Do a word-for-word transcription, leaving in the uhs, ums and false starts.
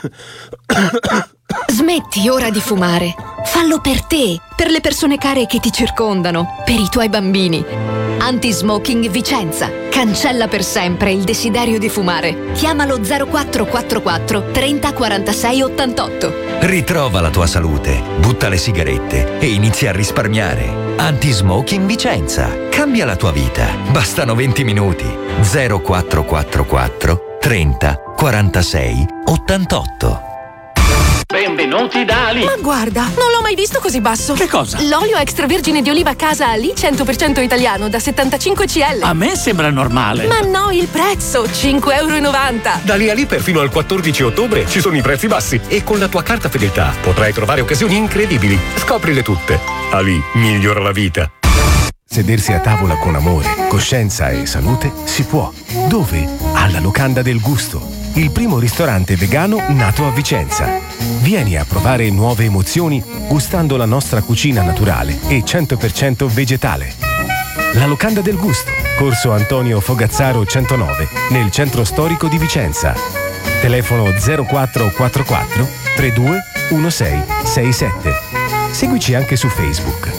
Smetti ora di fumare. Fallo per te, per le persone care che ti circondano, per i tuoi bambini. Anti-Smoking Vicenza. Cancella per sempre il desiderio di fumare. Chiamalo zero quattro quattro quattro trenta quarantasei ottantotto. Ritrova la tua salute, butta le sigarette e inizia a risparmiare. Anti-Smoking Vicenza. Cambia la tua vita. Bastano venti minuti. zero quattro quattro quattro trenta quarantasei ottantotto. Benvenuti da Ali. Ma guarda, non l'ho mai visto così basso. Che cosa? L'olio extravergine di oliva a casa Ali cento per cento italiano da settantacinque centilitri. A me sembra normale. Ma no, il prezzo, cinque e novanta euro. Da lì a lì perfino al quattordici ottobre ci sono i prezzi bassi e con la tua carta fedeltà potrai trovare occasioni incredibili. Scoprile tutte. Ali migliora la vita. Sedersi a tavola con amore, coscienza e salute si può. Dove? Alla Locanda del Gusto, il primo ristorante vegano nato a Vicenza. Vieni a provare nuove emozioni gustando la nostra cucina naturale e cento per cento vegetale. La Locanda del Gusto, Corso Antonio Fogazzaro centonove, nel centro storico di Vicenza. Telefono zero quattro quattro quattro trentadue diciassette sessantasette. Seguici anche su Facebook.